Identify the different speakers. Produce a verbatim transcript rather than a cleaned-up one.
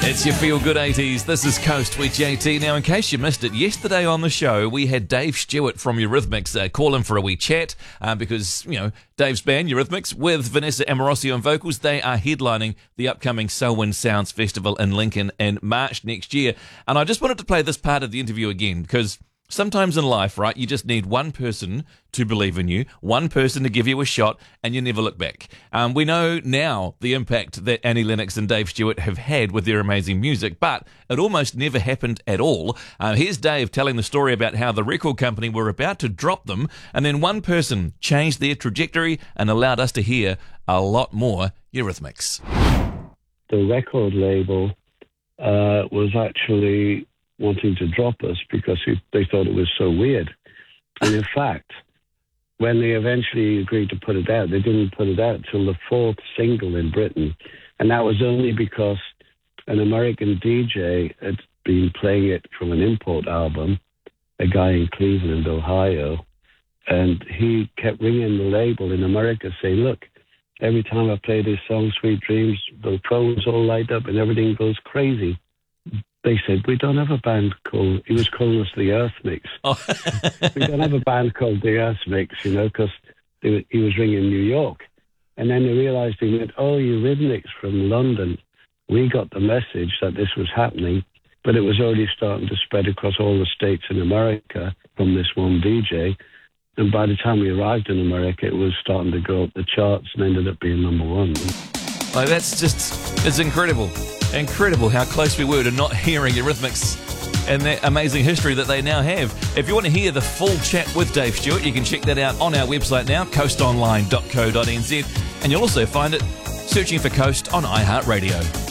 Speaker 1: It's your Feel Good eighties. This is Coast with J T. Now, in case you missed it, yesterday on the show, we had Dave Stewart from Eurythmics uh, call in for a wee chat uh, because, you know, Dave's band, Eurythmics, with Vanessa Amorosio on vocals, they are headlining the upcoming Selwyn Sounds Festival in Lincoln in March next year. And I just wanted to play this part of the interview again because sometimes in life, right, you just need one person to believe in you, one person to give you a shot, and you never look back. Um, we know now the impact that Annie Lennox and Dave Stewart have had with their amazing music, but it almost never happened at all. Uh, here's Dave telling the story about how the record company were about to drop them, and then one person changed their trajectory and allowed us to hear a lot more Eurythmics.
Speaker 2: The record label uh, was actually wanting to drop us because they thought it was so weird. And in fact, when they eventually agreed to put it out, they didn't put it out till the fourth single in Britain. And that was only because an American D J had been playing it from an import album, a guy in Cleveland, Ohio. And he kept ringing the label in America saying, look, every time I play this song, Sweet Dreams, the phones all light up and everything goes crazy. They said, we don't have a band called, he was calling us the Eurythmics. Oh. We don't have a band called the Eurythmics, you know, because he was ringing New York. And then they realized, he went, oh, Eurythmics from London. We got the message that this was happening, but it was already starting to spread across all the states in America from this one D J. And by the time we arrived in America, it was starting to go up the charts and ended up being number one.
Speaker 1: Like, that's just, it's incredible. Incredible how close we were to not hearing Eurythmics and that amazing history that they now have. If you want to hear the full chat with Dave Stewart, you can check that out on our website now, coast online dot co dot n z, and you'll also find it searching for Coast on iHeartRadio.